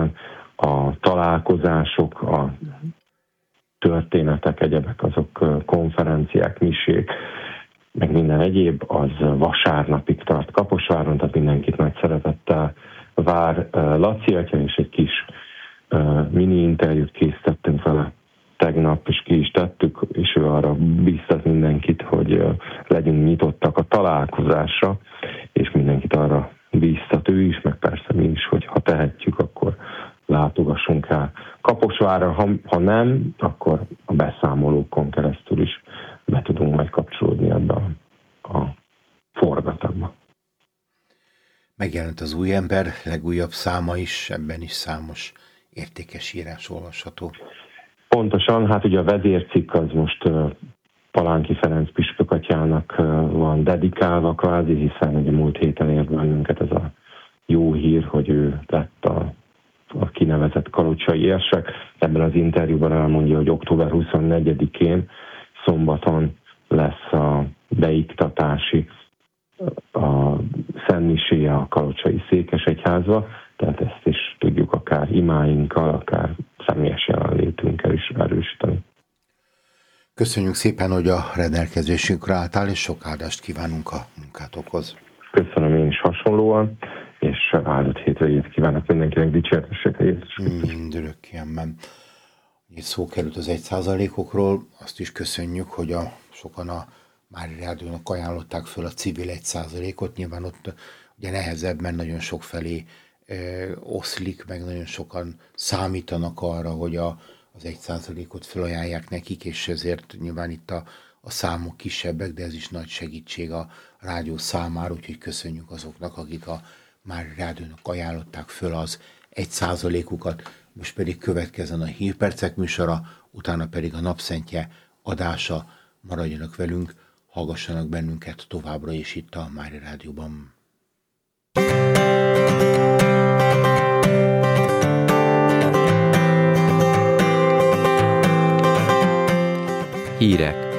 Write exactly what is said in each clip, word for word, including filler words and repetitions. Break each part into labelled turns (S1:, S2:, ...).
S1: kapcsán a találkozások, a történetek, egyebek, azok konferenciák, misék, meg minden egyéb, az vasárnapig tart Kaposváron, tehát mindenkit nagy szeretettel vár Laci atya, és egy kis mini interjút készítettünk vele tegnap, és ki is tettük, és ő arra bíztat mindenkit, hogy legyünk nyitottak a találkozásra, és mindenkit arra bíztat ő is, meg persze mi is, hogy ha tehetjük, akkor látogassunk el Kaposvárra, ha, ha nem, akkor a beszámolókon keresztül is be tudunk majd kapcsolódni ebbe a, a forgatagba.
S2: Megjelent az Új Ember legújabb száma is, ebben is számos értékes írás olvasható.
S1: Pontosan, hát ugye a vezércikk az most Palánki Ferenc püspök atyának van dedikálva kvázi, hiszen ugye múlt héten ért bennünket ez a jó hír, hogy ő lett a, a kinevezett kalocsai érsek. Ebben az interjúban elmondja, hogy október huszonnegyedikén szombaton lesz a beiktatási, a szentmiséje a kalocsai székesegyházba, tehát ezt is tudjuk akár imáinkkal, akár személyes jelenlétünkkel is erősíteni.
S2: Köszönjük szépen, hogy a rendelkezésünkre álltál, és sok áldást kívánunk a munkátokhoz.
S1: Köszönöm én is hasonlóan, és áldott hétvégét kívánok mindenkinek, dicséretessék a Jézus Krisztus.
S2: Mindörökkénben. Itt szó került az egy százalékokról, azt is köszönjük, hogy a, sokan a Mária Rádiónak ajánlották föl a civil egy százalékot, nyilván ott ugye nehezebb, mert nagyon sok felé e, oszlik, meg nagyon sokan számítanak arra, hogy a, az egy százalékot felajánlják nekik, és ezért nyilván itt a, a számok kisebbek, de ez is nagy segítség a rádió számára, úgyhogy köszönjük azoknak, akik a Mária Rádiónak ajánlották föl az egy százalékukat. Most pedig következzen a Hírpercek műsora, utána pedig a Napszentje adása. Maradjanak velünk, hallgassanak bennünket továbbra is itt a Mária Rádióban.
S3: Hírek.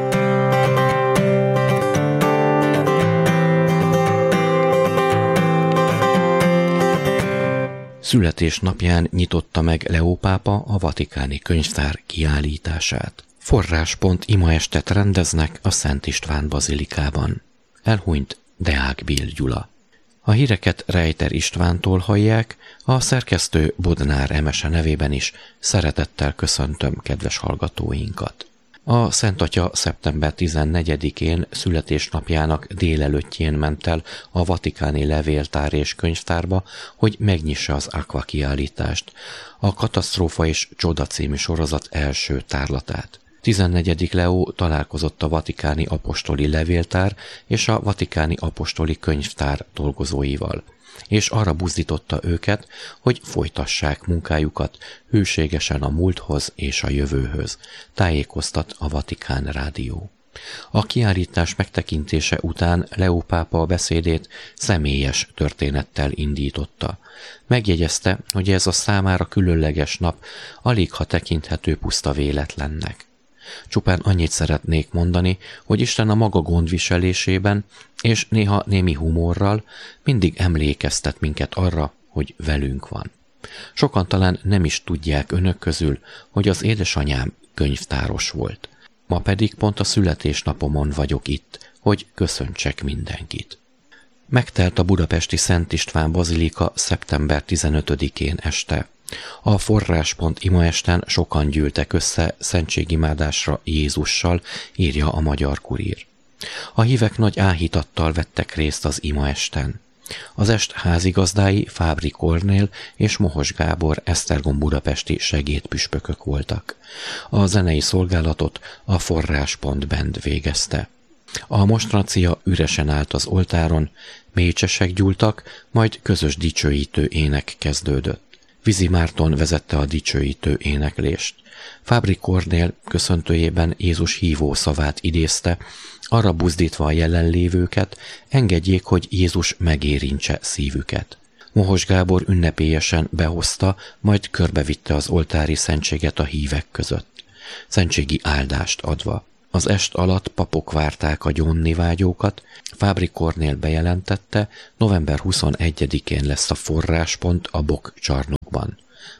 S3: Születésnapján nyitotta meg Leó pápa a vatikáni könyvtár kiállítását. Forráspont imaestet rendeznek a Szent István bazilikában. Elhunyt Deák Bill Gyula. A híreket Rejter Istvántól hallják, a szerkesztő Bodnár Emese nevében is szeretettel köszöntöm kedves hallgatóinkat. A Szent Atya szeptember tizennegyedikén születésnapjának délelőttjén ment el a vatikáni levéltár és könyvtárba, hogy megnyissa az Aqua kiállítást, a Katasztrófa és Csoda című sorozat első tárlatát. tizennegyedik Leó találkozott a vatikáni apostoli levéltár és a vatikáni apostoli könyvtár dolgozóival, és arra buzdította őket, hogy folytassák munkájukat hűségesen a múlthoz és a jövőhöz, tájékoztat a Vatikán Rádió. A kiállítás megtekintése után Leó pápa a beszédét személyes történettel indította. Megjegyezte, hogy ez a számára különleges nap aligha tekinthető puszta véletlennek. Csupán annyit szeretnék mondani, hogy Isten a maga gondviselésében és néha némi humorral mindig emlékeztet minket arra, hogy velünk van. Sokan talán nem is tudják önök közül, hogy az édesanyám könyvtáros volt. Ma pedig pont a születésnapomon vagyok itt, hogy köszöntsek mindenkit. Megtelt a budapesti Szent István bazilika szeptember tizenötödikén este. A Forráspont imaesten sokan gyűltek össze szentségimádásra Jézussal, írja a Magyar Kurír. A hívek nagy áhítattal vettek részt az imaesten. Az est házigazdái Fábri Kornél és Mohos Gábor esztergom budapesti segédpüspökök voltak. A zenei szolgálatot a Forráspont Band végezte. A monstrancia üresen állt az oltáron, mécsesek gyúltak, majd közös dicsőítő ének kezdődött. Vizi Márton vezette a dicsőítő éneklést. Fábri Kornél köszöntőjében Jézus hívó szavát idézte, arra buzdítva a jelenlévőket, engedjék, hogy Jézus megérintse szívüket. Mohos Gábor ünnepélyesen behozta, majd körbevitte az oltári szentséget a hívek között, szentségi áldást adva. Az est alatt papok várták a gyónni vágyókat, Fábri Kornél bejelentette, november huszonegyedikén lesz a Forráspont a Bok csarnokban.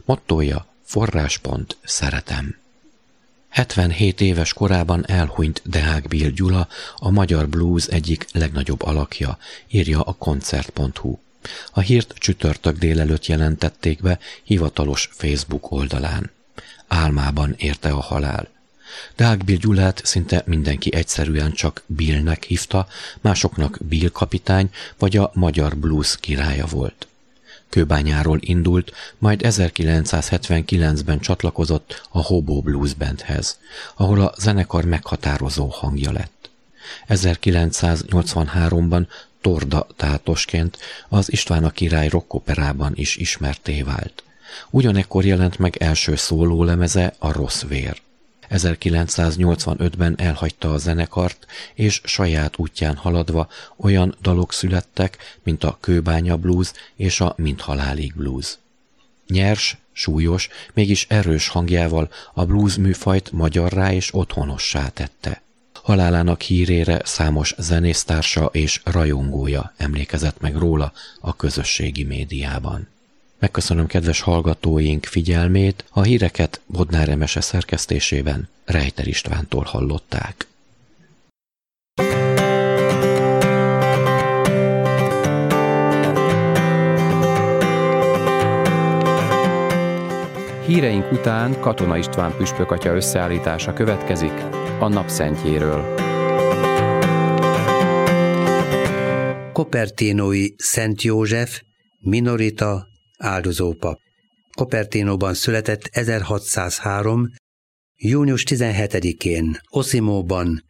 S3: Mottója: forráspont, szeretem. hetvenhét éves korában elhunyt Deák Bill Gyula, a magyar blues egyik legnagyobb alakja, írja a koncert pont hu. A hírt csütörtök délelőtt jelentették be hivatalos Facebook oldalán. Álmában érte a halál. Deák Bill Gyulát szinte mindenki egyszerűen csak Billnek hívta, másoknak Bill kapitány vagy a magyar blues királya volt. Kőbányáról indult, majd ezerkilencszázhetvenkilencben csatlakozott a Hobo Blues Bandhez, ahol a zenekar meghatározó hangja lett. ezerkilencszáznyolcvanháromban Torda tátosként az István a király rockoperában is ismertté vált. Ugyanekkor jelent meg első szólólemeze, a Rossz vér. ezerkilencszáznyolcvanötben elhagyta a zenekart, és saját útján haladva olyan dalok születtek, mint a Kőbánya blues és a Mint halálig blues. Nyers, súlyos, mégis erős hangjával a blues műfajt magyarrá és otthonossá tette. Halálának hírére számos zenésztársa és rajongója emlékezett meg róla a közösségi médiában. Megköszönöm kedves hallgatóink figyelmét, a híreket Bodnár Emese szerkesztésében Rejter Istvántól hallották.
S4: Híreink után Katona István püspökatya összeállítása következik a napszentjéről.
S5: Cupertinói Szent József, minorita, áldozópap. Cupertinóban született ezerhatszázhárom. június tizenhetedikén, Osimóban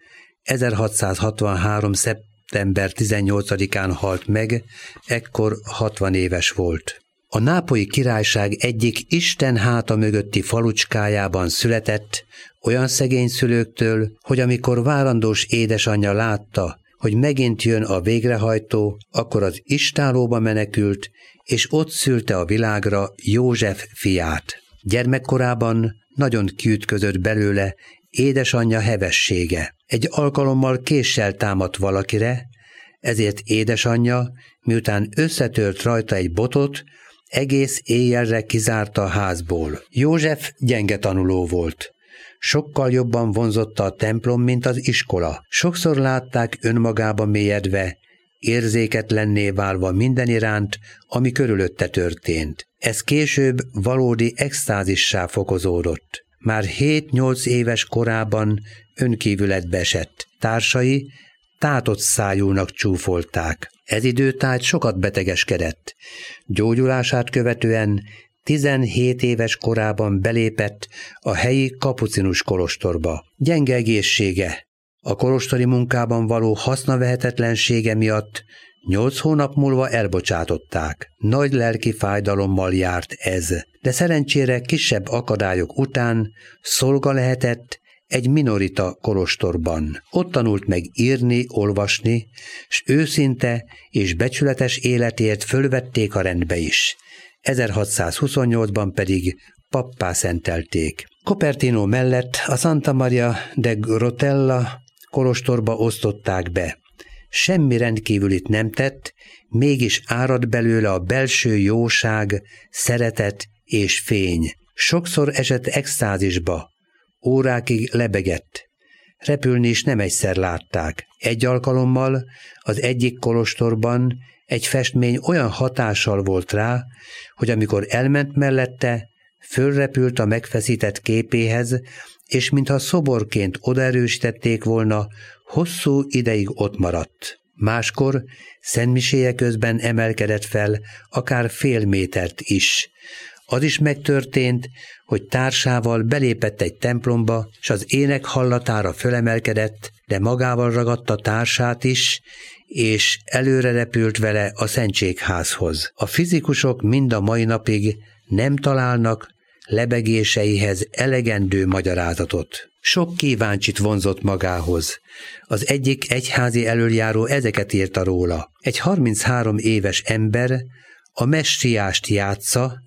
S5: ezerhatszázhatvanhárom. szeptember tizennyolcadikán halt meg, ekkor hatvan éves volt. A Nápolyi Királyság egyik Isten háta mögötti falucskájában született, olyan szegény szülőktől, hogy amikor várandós édesanyja látta, hogy megint jön a végrehajtó, akkor az istállóba menekült, és ott szülte a világra József fiát. Gyermekkorában nagyon kiütközött belőle édesanyja hevessége. Egy alkalommal késsel támadt valakire, ezért édesanyja, miután összetört rajta egy botot, egész éjjelre kizárta a házból. József gyenge tanuló volt. Sokkal jobban vonzotta a templom, mint az iskola. Sokszor látták önmagába mélyedve, érzéketlenné válva minden iránt, ami körülötte történt. Ez később valódi extázissá fokozódott. Már hét-nyolc éves korában önkívületbe esett. Társai tátott szájúnak csúfolták. Ez időtájt sokat betegeskedett. Gyógyulását követően tizenhét éves korában belépett a helyi kapucinus kolostorba. Gyenge egészsége, a kolostori munkában való hasznavehetetlensége miatt nyolc hónap múlva elbocsátották. Nagy lelki fájdalommal járt ez, de szerencsére kisebb akadályok után szolga lehetett egy minorita kolostorban. Ott tanult meg írni, olvasni, s őszinte és becsületes életért fölvették a rendbe is. ezerhatszázhuszonnyolcban pedig pappá szentelték. Cupertino mellett a Santa Maria de Grotella kolostorba osztották be. Semmi rendkívülit nem tett, mégis árad belőle a belső jóság, szeretet és fény. Sokszor esett extázisba, órákig lebegett. Repülni is nem egyszer látták. Egy alkalommal az egyik kolostorban egy festmény olyan hatással volt rá, hogy amikor elment mellette, fölrepült a megfeszített képéhez, és mintha szoborként odaerősítették volna, hosszú ideig ott maradt. Máskor szentmiséje közben emelkedett fel akár fél métert is. Az is megtörtént, hogy társával belépett egy templomba, s az ének hallatára fölemelkedett, de magával ragadta társát is, és előre repült vele a szentségházhoz. A fizikusok mind a mai napig nem találnak lebegéseihez elegendő magyarázatot. Sok kíváncsit vonzott magához. Az egyik egyházi elöljáró ezeket írta róla. Egy harminchárom éves ember a messiást játsza,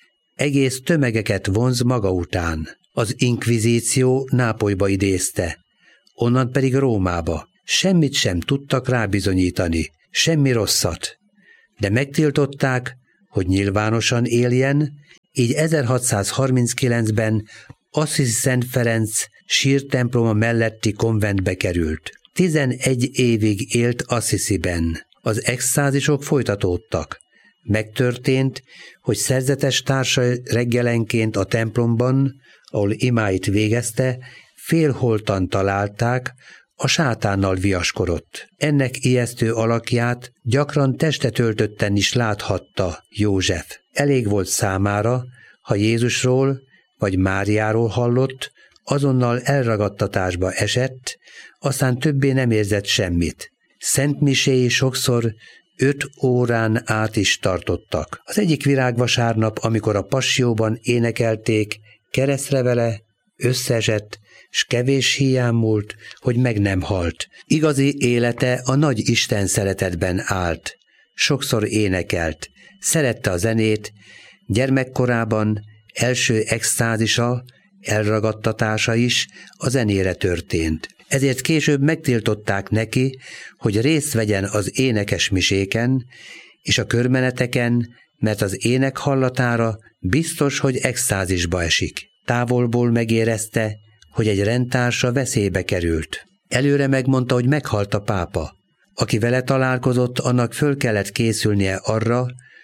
S5: egész tömegeket vonz maga után. Az inkvizíció Nápolyba idézte, onnan pedig Rómába. Semmit sem tudtak rábizonyítani, semmi rosszat, de megtiltották, hogy nyilvánosan éljen, így ezerhatszázharminckilencben Assisi Szent Ferenc sírtemploma melletti konventbe került. Tizenegy évig élt Assisiben. Az extázisok folytatódtak. Megtörtént, hogy szerzetes társa reggelenként a templomban, ahol imáit végezte, félholtan találták, a sátánnal viaskodott. Ennek ijesztő alakját gyakran testet öltötten is láthatta József. Elég volt számára, ha Jézusról vagy Máriáról hallott, azonnal elragadtatásba esett, aztán többé nem érzett semmit. Szentmiséi sokszor öt órán át is tartottak. Az egyik virágvasárnap, amikor a Passióban énekelték, keresztre vele, összeesett, s kevés híján múlt, hogy meg nem halt. Igazi élete a nagy Isten szeretetben állt. Sokszor énekelt, szerette a zenét, gyermekkorában első extázisa, elragadtatása is a zenére történt. Ezért később megtiltották neki, hogy részt vegyen az énekes miséken és a körmeneteken, mert az ének hallatára biztos, hogy extázisba esik. Távolból megérezte, hogy egy rendtársa veszélybe került. Előre megmondta, hogy meghalt a pápa. Aki vele találkozott, annak föl kellett készülnie arra,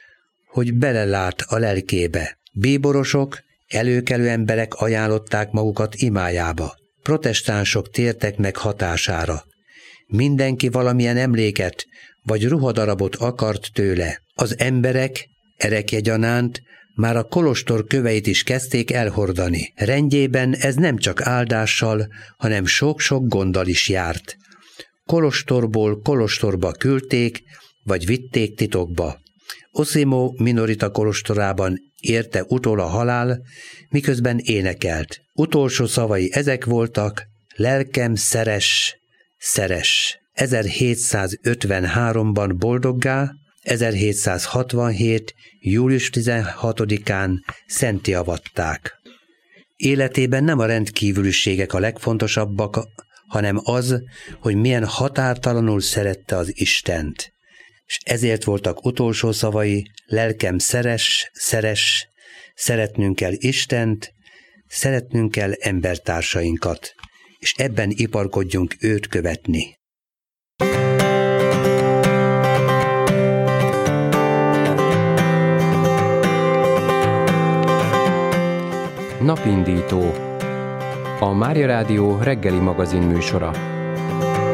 S5: hogy belelát a lelkébe. Bíborosok, előkelő emberek ajánlották magukat imájába. Protestánsok tértek meg hatására. Mindenki valamilyen emléket vagy ruhadarabot akart tőle. Az emberek erekjegyanánt már a kolostor köveit is kezdték elhordani. Rendjében ez nem csak áldással, hanem sok-sok gonddal is járt. Kolostorból kolostorba küldték, vagy vitték titokba. Osimo minorita kolostorában érte utol a halál, miközben énekelt. Utolsó szavai ezek voltak: lelkem szeres, szeres. ezerhétszázötvenháromban boldoggá, ezerhétszázhatvanhét. július tizenhatodikán szentté avatták. Életében nem a rendkívüliségek a legfontosabbak, hanem az, hogy milyen határtalanul szerette az Istent. És ezért voltak utolsó szavai: lelkem szeres, szeres, szeretnünk kell Istent, szeretnünk kell embertársainkat, és ebben iparkodjunk őt követni.
S4: Napindító. A Mária Rádió reggeli magazin műsora.